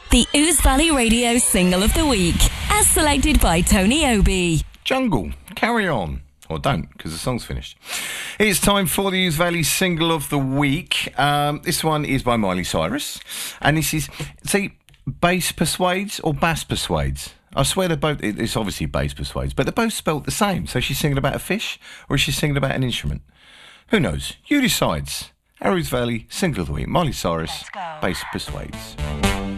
The Ouse Valley Radio Single of the Week, as selected by Tony Obi. Jungle, carry on. Or don't, because the song's finished. It's time for the Ouse Valley Single of the Week. This one is by Miley Cyrus. And this is, see, bass persuades or bass persuades? I swear they're both, it's obviously bass persuades, but they're both spelt the same. So she's singing about a fish or is she singing about an instrument? Who knows? You decides. Our Ouse Valley Single of the Week, Miley Cyrus, bass persuades.